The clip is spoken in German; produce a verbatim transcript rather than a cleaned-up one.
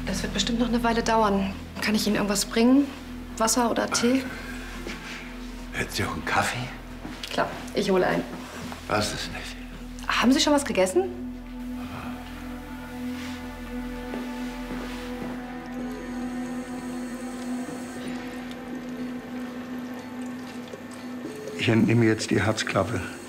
Das wird bestimmt noch eine Weile dauern. Kann ich Ihnen irgendwas bringen? Wasser oder Tee? Hätten Sie auch einen Kaffee? Klar, ich hole einen. Was ist nicht? Haben Sie schon was gegessen? Ich entnehme jetzt die Herzklappe.